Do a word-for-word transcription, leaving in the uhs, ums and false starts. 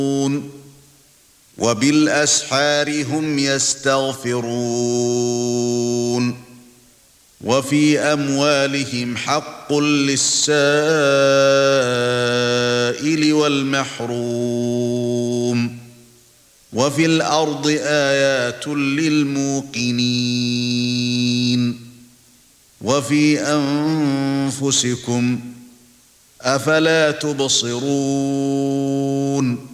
وبالأسحار هم يستغفرون وفي أموالهم حق للسائل والمحروم وفي الأرض آيات للموقنين وفي أنفسكم أفلا تبصرون